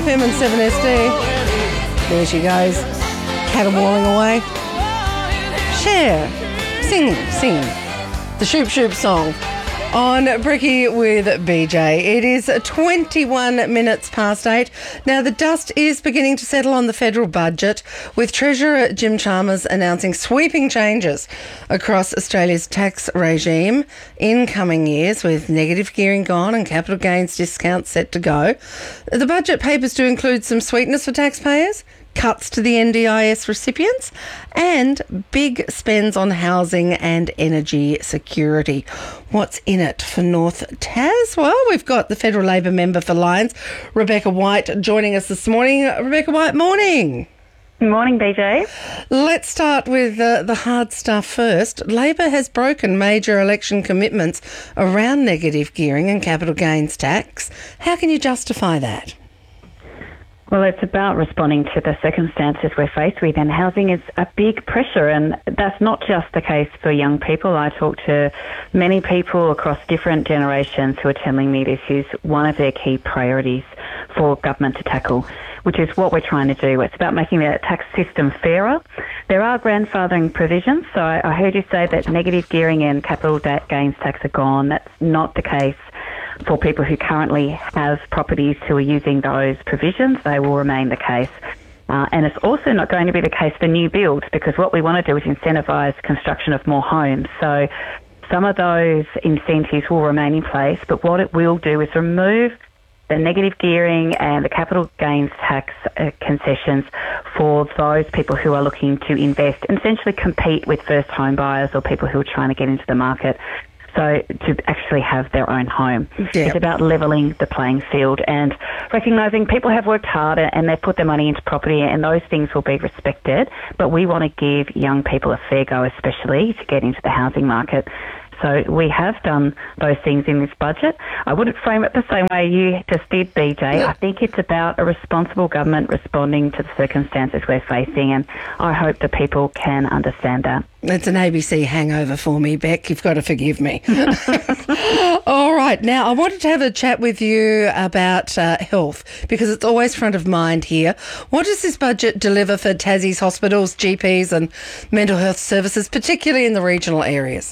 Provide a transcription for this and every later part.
FM and 7SD. There she goes, caterwauling away. Cher, singing the Shoop Shoop song on Bricky with BJ. It is 21 minutes past 8. Now, the dust is beginning to settle on the federal budget, with Treasurer Jim Chalmers announcing sweeping changes across Australia's tax regime in coming years, with negative gearing gone and capital gains discounts set to go. The budget papers do include some sweetness for taxpayers, cuts to the NDIS recipients, and big spends on housing and energy security. What's in it for North Tas? Well, we've got the Federal Labor member for Lyons, Rebecca White, joining us this morning. Rebecca White, morning. Morning, BJ. Let's start with the hard stuff first. Labor has broken major election commitments around negative gearing and capital gains tax. How can you justify that? Well, it's about responding to the circumstances we're faced with, and housing is a big pressure, and that's not just the case for young people. I talk to many people across different generations who are telling me this is one of their key priorities for government to tackle, which is what we're trying to do. It's about making the tax system fairer. There are grandfathering provisions, so I heard you say that negative gearing and capital gains tax are gone. That's not the case for people who currently have properties who are using those provisions. They will remain the case. And it's also not going to be the case for new builds, because what we want to do is incentivise construction of more homes. So some of those incentives will remain in place, but what it will do is remove the negative gearing and the capital gains tax concessions for those people who are looking to invest and essentially compete with first home buyers or people who are trying to get into the market. So to actually have their own home. Yeah. It's about levelling the playing field and recognising people have worked hard and they've put their money into property, and those things will be respected. But we want to give young people a fair go, especially to get into the housing market. So we have done those things in this budget. I wouldn't frame it the same way you just did, BJ. I think it's about a responsible government responding to the circumstances we're facing, and I hope that people can understand that. It's an ABC hangover for me, Beck. You've got to forgive me. All right. Now, I wanted to have a chat with you about health, because it's always front of mind here. What does this budget deliver for Tassie's hospitals, GPs and mental health services, particularly in the regional areas?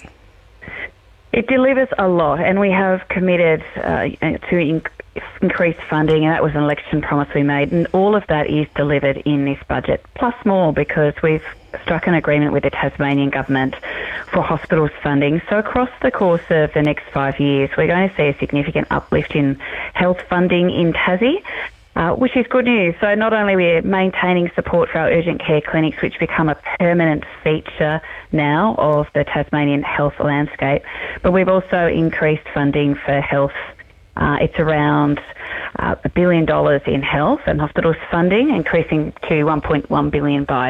It delivers a lot, and we have committed to increase funding, and that was an election promise we made, and all of that is delivered in this budget, plus more, because we've struck an agreement with the Tasmanian government for hospitals funding. So across the course of the next 5 years, we're going to see a significant uplift in health funding in Tassie, which is good news. So not only we're maintaining support for our urgent care clinics, which become a permanent feature now of the Tasmanian health landscape, but we've also increased funding for health. It's around $1 billion in health and hospitals funding, increasing to $1.1 billion by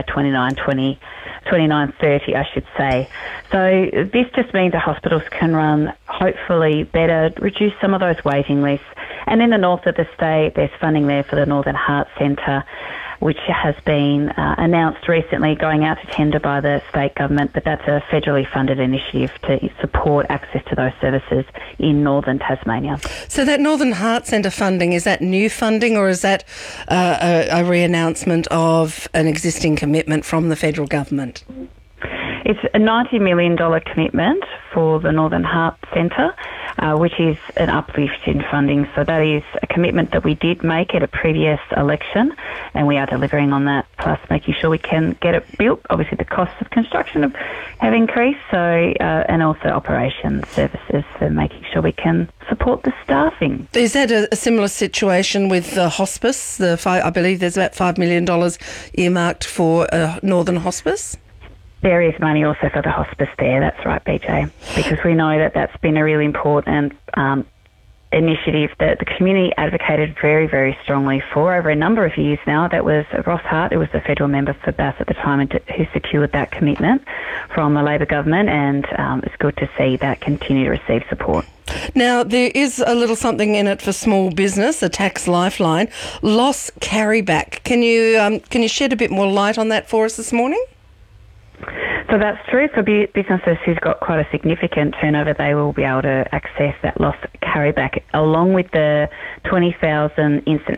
2930, I should say. So this just means the hospitals can run hopefully better, reduce some of those waiting lists. And in the north of the state, there's funding there for the Northern Heart Centre, which has been announced recently, going out to tender by the state government, but that's a federally funded initiative to support access to those services in northern Tasmania. So that Northern Heart Centre funding, is that new funding, or is that a re-announcement of an existing commitment from the federal government? It's a $90 million commitment for the Northern Heart Centre, which is an uplift in funding. So that is a commitment that we did make at a previous election, and we are delivering on that, plus making sure we can get it built. Obviously, the costs of construction have increased, so and also operations services, so making sure we can support the staffing. Is that a similar situation with the hospice? I believe there's about $5 million earmarked for Northern Hospice? There is money also for the hospice there, that's right, BJ, because we know that that's been a really important initiative that the community advocated very, very strongly for over a number of years now. That was Ross Hart, who was the federal member for Bass at the time, and who secured that commitment from the Labor government, and it's good to see that continue to receive support. Now, there is a little something in it for small business, a tax lifeline, loss carryback. Can you shed a bit more light on that for us this morning? So that's true for businesses who've got quite a significant turnover. They will be able to access that loss carryback along with the $20,000 instant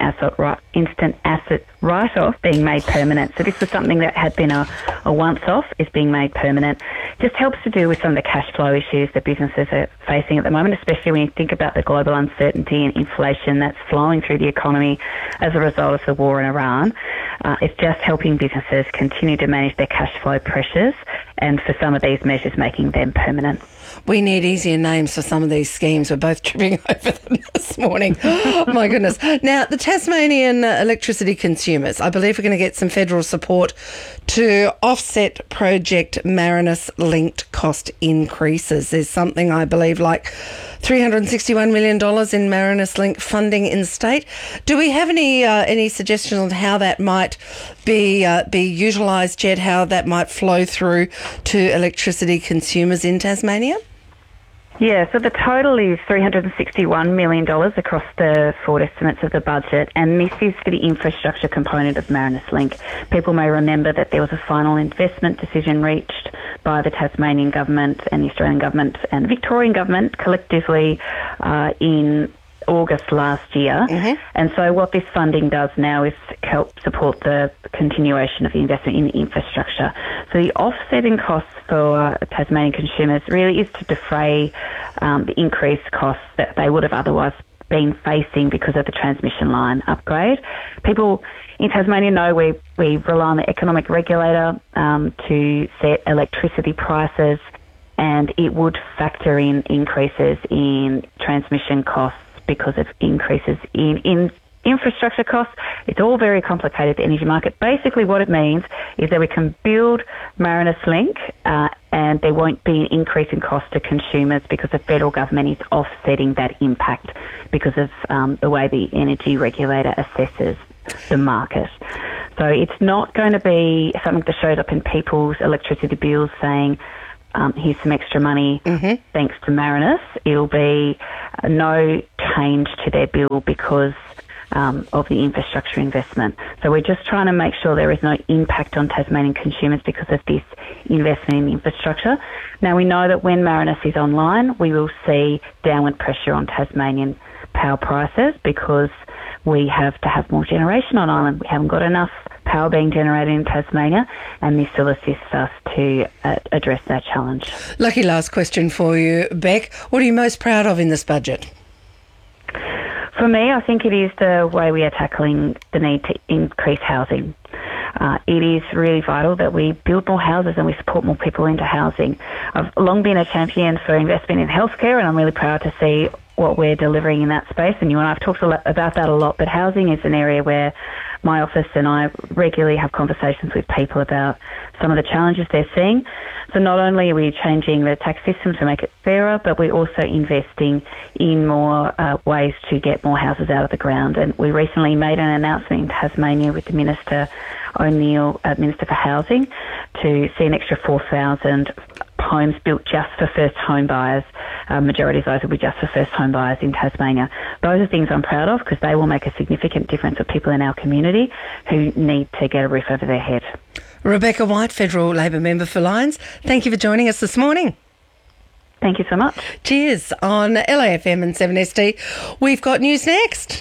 asset write-off being made permanent. So this was something that had been a once-off, is being made permanent. Just helps to do with some of the cash flow issues that businesses are facing at the moment, especially when you think about the global uncertainty and inflation that's flowing through the economy as a result of the war in Iran. It's just helping businesses continue to manage their cash flow pressures, and for some of these measures making them permanent. We need easier names for some of these schemes. We're both tripping over them this morning. Oh, my goodness. Now, the Tasmanian electricity consumers, I believe we're going to get some federal support to offset Project Marinus-linked cost increases. There's something, I believe, like $361 million in Marinus-linked funding in state. Do we have any suggestions on how that might be utilised, Jed, how that might flow through to electricity consumers in Tasmania? Yeah, so the total is $361 million across the forward estimates of the budget, and this is for the infrastructure component of Marinus Link. People may remember that there was a final investment decision reached by the Tasmanian government and the Australian government and the Victorian government collectively in August last year. Mm-hmm. And so what this funding does now is help support the continuation of the investment in the infrastructure. So the offsetting costs for Tasmanian consumers really is to defray the increased costs that they would have otherwise been facing because of the transmission line upgrade. People in Tasmania know we rely on the economic regulator to set electricity prices, and it would factor in increases in transmission costs because of increases in infrastructure costs. It's all very complicated, the energy market. Basically what it means is that we can build Marinus Link and there won't be an increase in cost to consumers because the federal government is offsetting that impact because of the way the energy regulator assesses the market. So it's not going to be something that shows up in people's electricity bills saying, here's some extra money, mm-hmm. thanks to Marinus. It'll be no change to their bill because of the infrastructure investment. So we're just trying to make sure there is no impact on Tasmanian consumers because of this investment in infrastructure. Now, we know that when Marinus is online, we will see downward pressure on Tasmanian power prices because we have to have more generation on island. We haven't got enough power being generated in Tasmania, and this will assist us to address that challenge. Lucky last question for you, Beck. What are you most proud of in this budget? For me, I think it is the way we are tackling the need to increase housing. It is really vital that we build more houses and we support more people into housing. I've long been a champion for investment in healthcare, and I'm really proud to see what we're delivering in that space. And you and I have talked about that a lot, but housing is an area where my office and I regularly have conversations with people about some of the challenges they're seeing. So not only are we changing the tax system to make it fairer, but we're also investing in more ways to get more houses out of the ground. And we recently made an announcement in Tasmania with the Minister O'Neill, Minister for Housing, to see an extra 4,000 homes built just for first home buyers. Majority of those will be just for first home buyers in Tasmania. Those are things I'm proud of because they will make a significant difference for people in our community who need to get a roof over their head. Rebecca White, Federal Labor Member for Lions, thank you for joining us this morning. Thank you so much. Cheers. On LAFM and 7SD, we've got news next.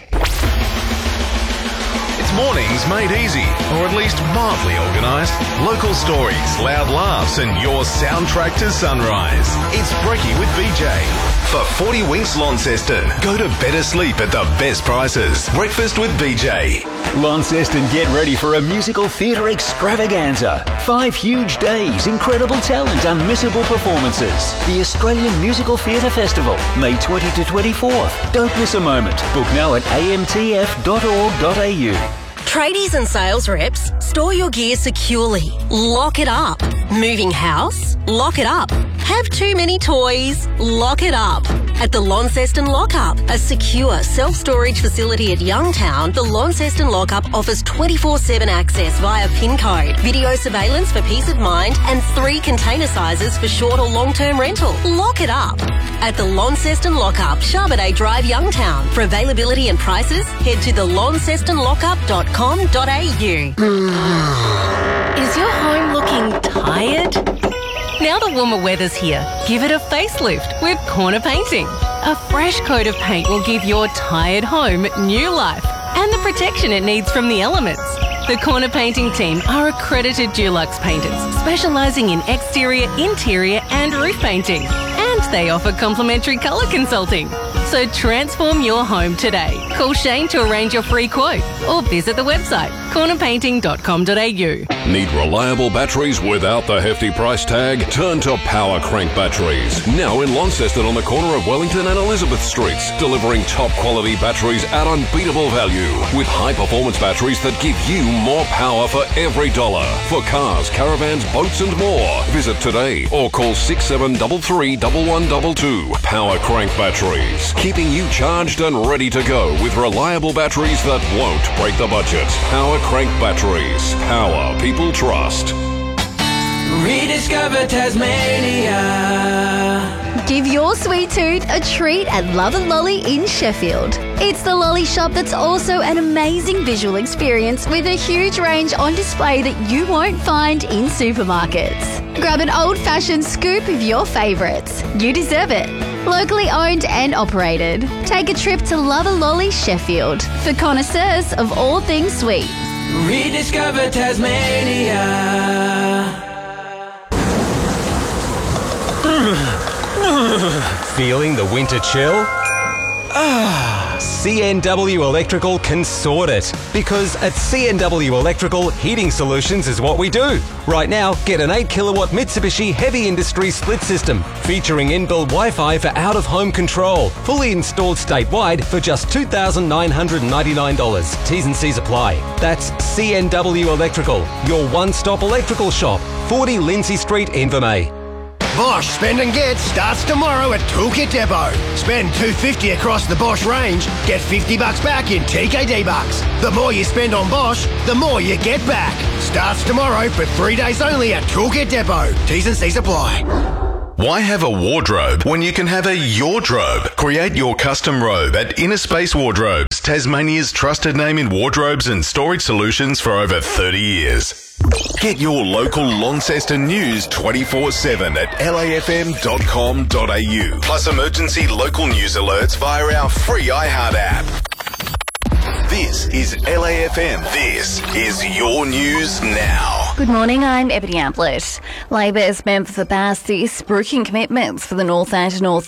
It's mornings made easy, or at least mildly organised. Local stories, loud laughs, and your soundtrack to sunrise. It's Brekkie with BJ. For 40 Winks Launceston, go to better sleep at the best prices. Breakfast with BJ. Launceston, get ready for a musical theatre extravaganza. 5 huge days, incredible talent, unmissable performances. The Australian Musical Theatre Festival, May 20 to 24th. Don't miss a moment. Book now at amtf.org.au. Tradies and sales reps, store your gear securely. Lock it up. Moving house? Lock it up. Have too many toys? Lock it up. At the Launceston Lockup, a secure self-storage facility at Youngtown, the Launceston Lockup offers 24/7 access via PIN code, video surveillance for peace of mind, and 3 container sizes for short or long-term rental. Lock it up. At the Launceston Lockup, Charbonnet Drive, Youngtown. For availability and prices, head to thelauncestonlockup.com.au. Is your home looking tired? Now the warmer weather's here, give it a facelift with Corner Painting. A fresh coat of paint will give your tired home new life and the protection it needs from the elements. The Corner Painting team are accredited Dulux painters, specialising in exterior, interior and roof painting. And they offer complimentary colour consulting. So transform your home today. Call Shane to arrange your free quote or visit the website cornerpainting.com.au. Need reliable batteries without the hefty price tag? Turn to Power Crank Batteries. Now in Launceston on the corner of Wellington and Elizabeth Streets, delivering top quality batteries at unbeatable value with high performance batteries that give you more power for every dollar. For cars, caravans, boats and more. Visit today or call 6733 1122. Power Crank Batteries. Keeping you charged and ready to go with reliable batteries that won't break the budget. Power Crank Batteries. Power people trust. Rediscover Tasmania. Give your sweet tooth a treat at Love and Lolly in Sheffield. It's the lolly shop that's also an amazing visual experience with a huge range on display that you won't find in supermarkets. Grab an old-fashioned scoop of your favourites. You deserve it. Locally owned and operated. Take a trip to Love and Lolly Sheffield for connoisseurs of all things sweet. Rediscover Tasmania. Feeling the winter chill? CNW Electrical can sort it. Because at CNW Electrical, heating solutions is what we do. Right now, get an 8 kilowatt Mitsubishi Heavy Industry split system featuring inbuilt Wi-Fi for out-of-home control. Fully installed statewide for just $2,999. T's and C's apply. That's CNW Electrical, your one-stop electrical shop. 40 Lindsay Street, Invermay. Bosch Spend and Get starts tomorrow at Toolkit Depot. Spend $250 across the Bosch range, get $50 back in TKD bucks. The more you spend on Bosch, the more you get back. Starts tomorrow for 3 days only at Toolkit Depot. T's and C's apply. Why have a wardrobe when you can have a yardrobe? Create your custom robe at Inner Space Wardrobes, Tasmania's trusted name in wardrobes and storage solutions for over 30 years. Get your local Launceston news 24/7 at lafm.com.au. Plus emergency local news alerts via our free iHeart app. This is LAFM. This is your news now. Good morning, I'm Ebony Ablett. Labor's Member for Bass is broken commitments for the North and North